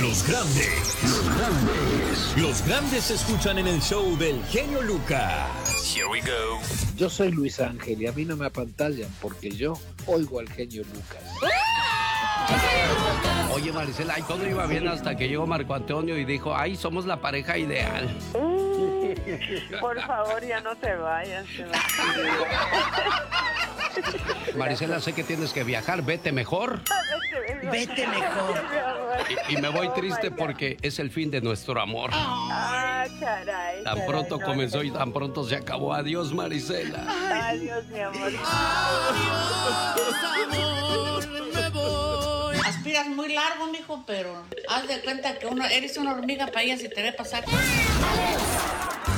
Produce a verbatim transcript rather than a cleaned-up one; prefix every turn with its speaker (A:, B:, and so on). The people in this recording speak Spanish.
A: Los grandes. Los grandes. Los grandes se escuchan en el show del genio Lucas. Here we go.
B: Yo soy Luis Ángel y a mí no me apantallan porque yo oigo al genio Lucas.
C: Oye, Maricela, y todo iba bien hasta que llegó Marco Antonio y dijo, ay, somos la pareja ideal.
D: Por favor, ya no te vayas.
C: Maricela, sé que tienes que viajar, vete mejor.
E: Vete mejor.
C: Y, y me voy triste porque es el fin de nuestro amor.
D: Ah, caray.
C: Tan
D: caray,
C: pronto
D: no,
C: comenzó
D: no,
C: y tan pronto se acabó. Adiós, Maricela.
D: Adiós, mi amor.
E: Adiós, amor, me voy. Aspiras muy largo, mijo, pero haz de cuenta que uno eres una hormiga para ella si te ve pasar.